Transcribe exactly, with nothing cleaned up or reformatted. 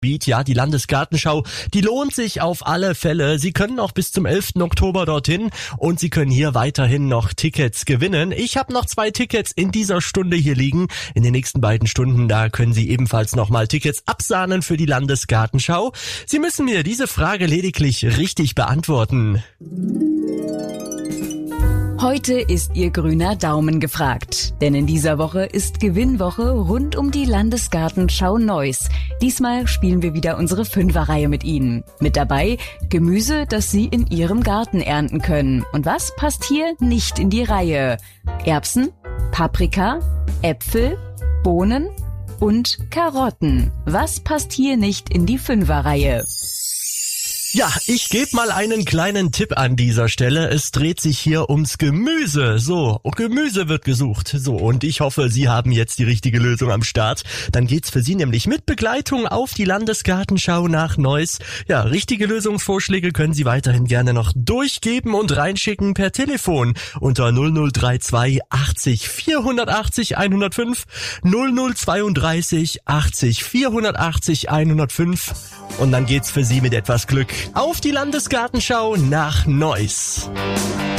Ja, die Landesgartenschau, die lohnt sich auf alle Fälle. Sie können auch bis zum elften Oktober dorthin und Sie können hier weiterhin noch Tickets gewinnen. Ich habe noch zwei Tickets in dieser Stunde hier liegen. In den nächsten beiden Stunden, da können Sie ebenfalls nochmal Tickets absahnen für die Landesgartenschau. Sie müssen mir diese Frage lediglich richtig beantworten. Heute ist Ihr grüner Daumen gefragt, denn in dieser Woche ist Gewinnwoche rund um die Landesgartenschau Neuss. Diesmal spielen wir wieder unsere Fünferreihe mit Ihnen. Mit dabei Gemüse, das Sie in Ihrem Garten ernten können. Und was passt hier nicht in die Reihe? Erbsen, Paprika, Äpfel, Bohnen und Karotten. Was passt hier nicht in die Fünferreihe? Ja, ich gebe mal einen kleinen Tipp an dieser Stelle. Es dreht sich hier ums Gemüse. So, Gemüse wird gesucht. So, und ich hoffe, Sie haben jetzt die richtige Lösung am Start. Dann geht's für Sie nämlich mit Begleitung auf die Landesgartenschau nach Neuss. Ja, richtige Lösungsvorschläge können Sie weiterhin gerne noch durchgeben und reinschicken per Telefon unter null null drei zwei achtzig vierhundertachtzig hundertfünf, null null zweiunddreißig achtzig vierhundertachtzig hundertfünf. Und dann geht's für Sie mit etwas Glück auf die Landesgartenschau nach Neuss.